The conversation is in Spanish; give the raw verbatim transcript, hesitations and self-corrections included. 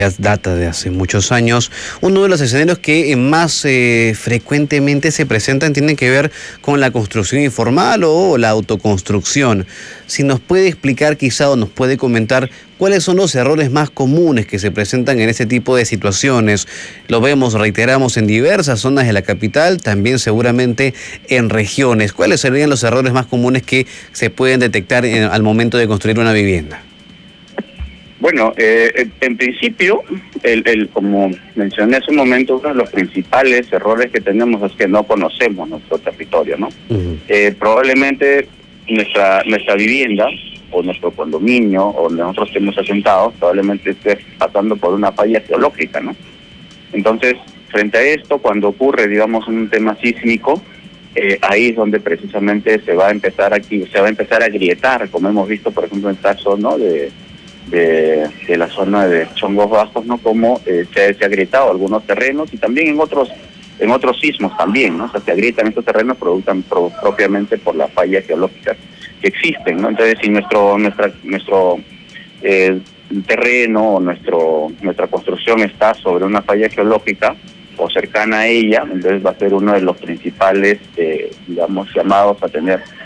data de hace muchos años. Uno de los escenarios que más eh, frecuentemente se presentan tiene que ver con la construcción informal o la autoconstrucción. Si nos puede explicar quizá o nos puede comentar cuáles son los errores más comunes que se presentan en ese tipo de situaciones. Lo vemos, reiteramos, en diversas zonas de la capital, también seguramente en regiones. ¿Cuáles serían los errores más comunes que se pueden detectar en, al momento de construir una vivienda? Bueno, eh, en principio, el, el, como mencioné hace un momento, uno de los principales errores que tenemos es que no conocemos nuestro territorio, ¿no? Uh-huh. eh, probablemente nuestra nuestra vivienda o nuestro condominio o donde nosotros estemos asentados probablemente esté pasando por una falla geológica, ¿no? Entonces, frente a esto, cuando ocurre, digamos, un tema sísmico, eh, ahí es donde precisamente se va a empezar aquí, se va a empezar a agrietar, como hemos visto, por ejemplo, en el caso, ¿no?, de De, de la zona de Chongos Bajos, ¿no? Como eh, se, se ha agrietado algunos terrenos y también en otros en otros sismos también, ¿no? O sea, se agrietan estos terrenos productan pro, propiamente por las fallas geológicas que existen, ¿no? Entonces, si nuestro nuestra nuestro eh, terreno o nuestro nuestra construcción está sobre una falla geológica o cercana a ella, entonces va a ser uno de los principales, eh, digamos, llamados a tener